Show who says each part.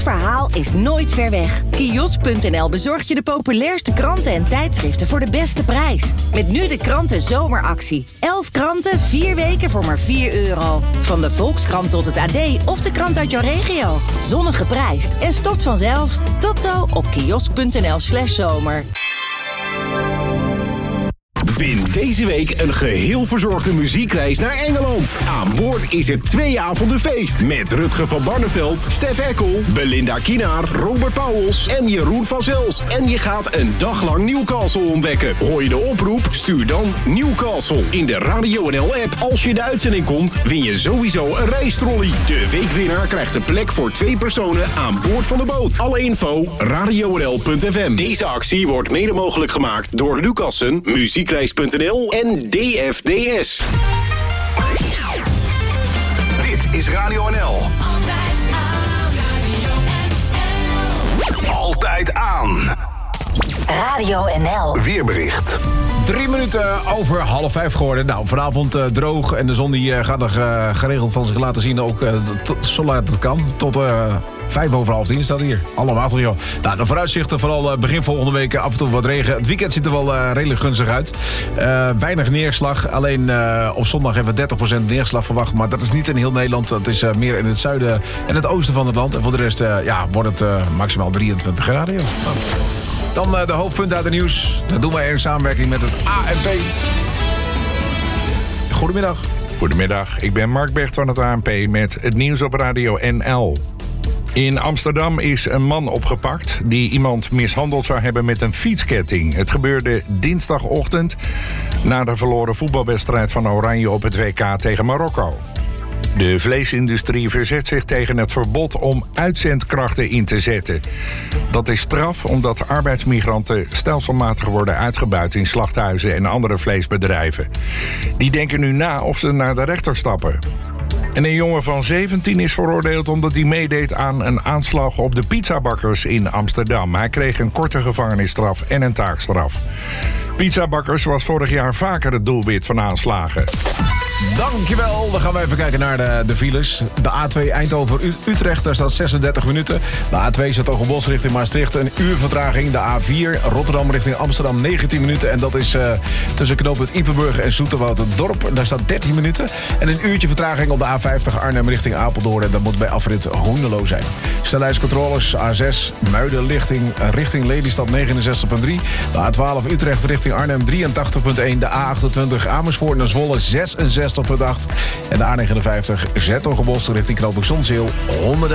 Speaker 1: verhaal is nooit ver weg. Kiosk.nl bezorgt je de populairste kranten en tijdschriften voor de beste prijs. Met nu de kranten zomeractie. 11 kranten, 4 weken voor maar €4. Van de Volkskrant tot het AD of de krant uit jouw regio. Zonnig geprijsd en stopt vanzelf. Tot zo op kiosk.nl/zomer.
Speaker 2: Win deze week een geheel verzorgde muziekreis naar Engeland. Aan boord is het 2 avonden feest. Met Rutger van Barneveld, Stef Eckel, Belinda Kienaar, Robert Pauwels en Jeroen van Zelst. En je gaat een dag lang Newcastle ontdekken. Hoor je de oproep? Stuur dan Newcastle in de Radio NL-app. Als je de uitzending komt, win je sowieso een reistrolley. De weekwinnaar krijgt een plek voor 2 personen aan boord van de boot. Alle info, radionl.fm. Deze actie wordt mede mogelijk gemaakt door Lucassen, muziekreis.nl en DFDS.
Speaker 3: Dit is Radio NL. Altijd aan.
Speaker 4: Radio NL.
Speaker 3: Weerbericht.
Speaker 5: 3 minuten over 4:30 geworden. Nou, vanavond droog en de zon die gaat nog geregeld van zich laten zien. Ook zo laat het kan. Tot 10:05 staat hier. Allemaal toch, joh. Nou, de vooruitzichten, vooral begin volgende week af en toe wat regen. Het weekend ziet er wel redelijk gunstig uit. Weinig neerslag. Alleen op zondag hebben we 30% neerslag verwacht. Maar dat is niet in heel Nederland. Dat is meer in het zuiden en het oosten van het land. En voor de rest wordt het maximaal 23 graden, joh. Dan de hoofdpunten uit het nieuws. Dat doen wij in samenwerking met het ANP. Goedemiddag.
Speaker 6: Goedemiddag, ik ben Mark Bert van het ANP met het nieuws op Radio NL. In Amsterdam is een man opgepakt die iemand mishandeld zou hebben met een fietsketting. Het gebeurde dinsdagochtend na de verloren voetbalwedstrijd van Oranje op het WK tegen Marokko. De vleesindustrie verzet zich tegen het verbod om uitzendkrachten in te zetten. Dat is straf omdat arbeidsmigranten stelselmatig worden uitgebuit in slachthuizen en andere vleesbedrijven. Die denken nu na of ze naar de rechter stappen. En een jongen van 17 is veroordeeld omdat hij meedeed aan een aanslag op de pizzabakkers in Amsterdam. Hij kreeg een korte gevangenisstraf en een taakstraf. Pizzabakkers was vorig jaar vaker het doelwit van aanslagen.
Speaker 5: Dankjewel. Dan gaan we even kijken naar de files. De A2 Eindhoven-Utrecht, daar staat 36 minuten. De A2 Zatogenbosch richting Maastricht, een uur vertraging. De A4 Rotterdam richting Amsterdam, 19 minuten. En dat is tussen knooppunt Ippenburg en Zoeterwoude-Dorp. Daar staat 13 minuten. En een uurtje vertraging op de A50 Arnhem richting Apeldoorn. En dat moet bij afrit Hoenderloo zijn. Snelheidscontroles A6 Muiden richting Lelystad 69,3. De A12 Utrecht richting Arnhem 83,1. De A28 Amersfoort naar Zwolle 66,8. En de A59 Zetogenbosch richting knooppunt Zonzeel 100.